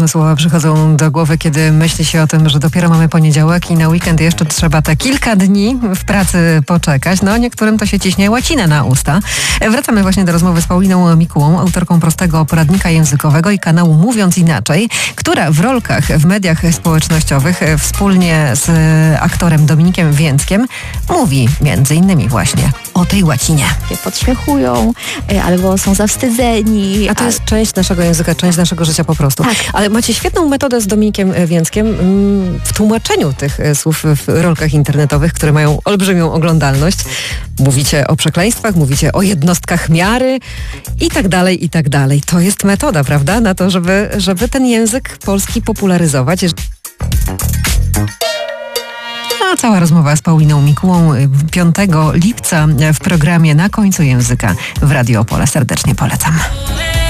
zmysłowe przychodzą do głowy, kiedy myśli się o tym, że dopiero mamy poniedziałek i na weekend jeszcze trzeba te kilka dni w pracy poczekać. No, niektórym to się ciśnie łacina na usta. Wracamy właśnie do rozmowy z Pauliną Mikułą, autorką prostego poradnika językowego i kanału Mówiąc Inaczej, która w rolkach w mediach społecznościowych wspólnie z aktorem Dominikiem Więckiem mówi między innymi właśnie o tej łacinie. Podśmiechują, albo są zawstydzeni. A to jest część naszego języka, część naszego życia po prostu. Tak. Ale macie świetną metodę z Dominikiem Więckiem w tłumaczeniu tych słów w rolkach internetowych, które mają olbrzymią oglądalność. Mówicie o przekleństwach, mówicie o jednostkach miary i tak dalej, i tak dalej. To jest metoda, prawda? Na to, żeby ten język polski popularyzować. A cała rozmowa z Pauliną Mikułą 5 lipca w programie Na końcu języka w Radio Opole. Serdecznie polecam.